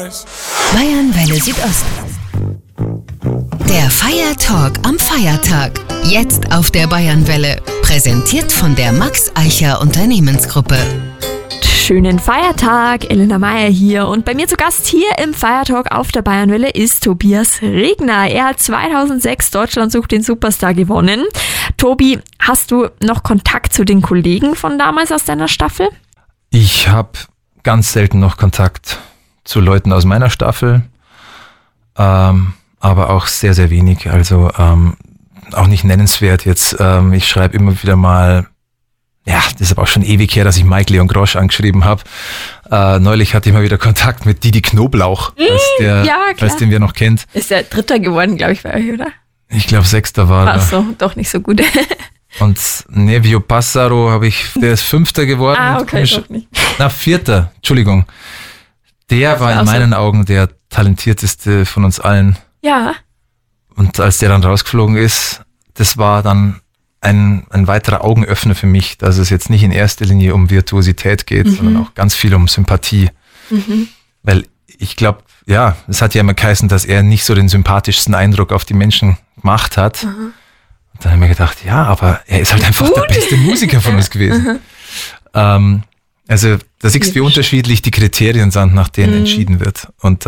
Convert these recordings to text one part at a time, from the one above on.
Bayernwelle Südost. Der Feiertalk am Feiertag. Jetzt auf der Bayernwelle. Präsentiert von der Max Eicher Unternehmensgruppe. Schönen Feiertag, Elena Meyer hier und bei mir zu Gast hier im Feiertalk auf der Bayernwelle ist Tobias Regner. Er hat 2006 Deutschland sucht den Superstar gewonnen. Tobi, hast du noch Kontakt zu den Kollegen von damals aus deiner Staffel? Ich habe ganz selten noch Kontakt zu Leuten aus meiner Staffel, aber auch sehr, sehr wenig, also auch nicht nennenswert jetzt. Ich schreibe immer wieder mal, ja, das ist aber auch schon ewig her, dass ich Mike Leon Grosch angeschrieben habe. Neulich hatte ich mal wieder Kontakt mit Didi Knoblauch, falls den wer noch kennt. Ist der Dritter geworden, glaube ich, bei euch, oder? Ich glaube, Sechster war er. Ach so, doch nicht so gut. Und Nevio Passaro der ist Fünfter geworden. Ah, okay, doch nicht. Vierter, Entschuldigung. Der war in meinen Augen der talentierteste von uns allen. Ja. Und als der dann rausgeflogen ist, das war dann ein weiterer Augenöffner für mich, dass es jetzt nicht in erster Linie um Virtuosität geht, sondern auch ganz viel um Sympathie. Weil ich glaube, ja, es hat ja immer geheißen, dass er nicht so den sympathischsten Eindruck auf die Menschen gemacht hat. Und dann haben wir gedacht, ja, aber er ist halt einfach der beste Musiker von uns gewesen. Also da siehst du, wie unterschiedlich die Kriterien sind, nach denen entschieden wird. Und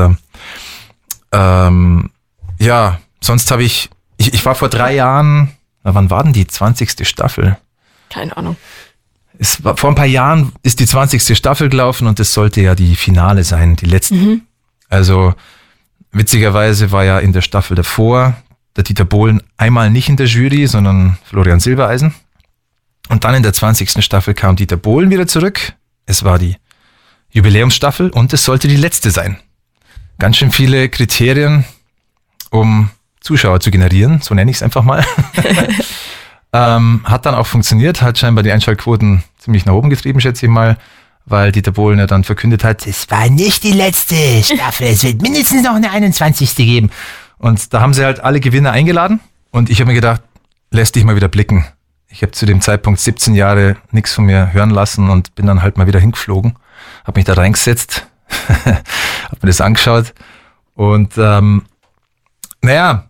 ja, sonst habe ich war vor 3 Jahren, wann war denn die 20. Staffel? Keine Ahnung. Vor ein paar Jahren ist die 20. Staffel gelaufen und das sollte ja die Finale sein, die letzte. Also witzigerweise war ja in der Staffel davor der Dieter Bohlen einmal nicht in der Jury, sondern Florian Silbereisen. Und dann in der 20. Staffel kam Dieter Bohlen wieder zurück. Es war die Jubiläumsstaffel und es sollte die letzte sein. Ganz schön viele Kriterien, um Zuschauer zu generieren, so nenne ich es einfach mal. Hat dann auch funktioniert, hat scheinbar die Einschaltquoten ziemlich nach oben getrieben, schätze ich mal, weil Dieter Bohlen ja dann verkündet hat, es war nicht die letzte Staffel, es wird mindestens noch eine 21. geben. Und da haben sie halt alle Gewinner eingeladen und ich habe mir gedacht, lässt dich mal wieder blicken. Ich habe zu dem Zeitpunkt 17 Jahre nichts von mir hören lassen und bin dann halt mal wieder hingeflogen, habe mich da reingesetzt, habe mir das angeschaut und naja,